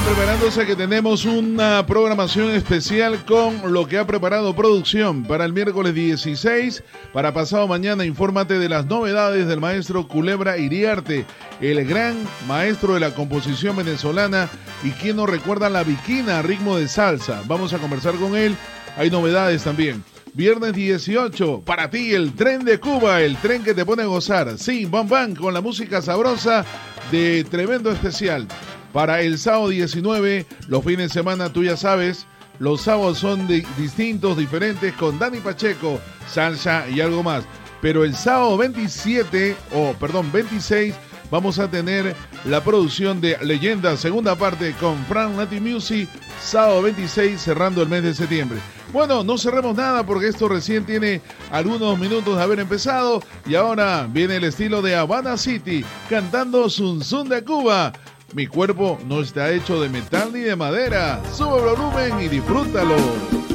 preparándose que tenemos una programación especial con lo que ha preparado producción para el miércoles 16. Para pasado mañana, infórmate de las novedades del maestro Culebra Iriarte, el gran maestro de la composición venezolana y quien nos recuerda la viquina a ritmo de salsa. Vamos a conversar con él. Hay novedades también. Viernes 18, para ti el tren de Cuba, el tren que te pone a gozar. Sí, bam bam, con la música sabrosa de Tremendo Especial. Para el sábado 19, los fines de semana, tú ya sabes, los sábados son distintos, diferentes, con Dani Pacheco, salsa y algo más. Pero el sábado 26, vamos a tener la producción de Leyendas, segunda parte con Frank Nati Music, sábado 26, cerrando el mes de septiembre. Bueno, no cerremos nada porque esto recién tiene algunos minutos de haber empezado y ahora viene el estilo de Habana City, cantando Sun Sun de Cuba. Mi cuerpo no está hecho de metal ni de madera. Sube el volumen y disfrútalo.